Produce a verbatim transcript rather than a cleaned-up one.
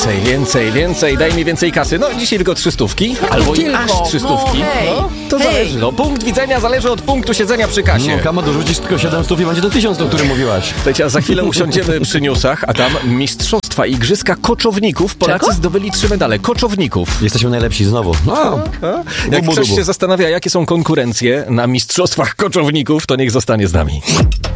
Więcej, więcej, więcej. Daj mi więcej kasy. No, dzisiaj tylko trzystówki. Albo i tylko. aż trzystówki. No, hej. No, to Hej. zależy. No, punkt widzenia zależy od punktu siedzenia przy kasie. No, Kama, dorzucisz tylko siedemset i będzie to tysiąc, o którym mówiłaś. Słuchajcie, a za chwilę usiądziemy przy newsach, a tam mistrzostwa igrzyska koczowników. Polacy Czego? zdobyli trzy medale. Koczowników. Jesteśmy najlepsi znowu. No, Jak dubu, ktoś dubu. się zastanawia, jakie są konkurencje na mistrzostwach koczowników, to niech zostanie z nami.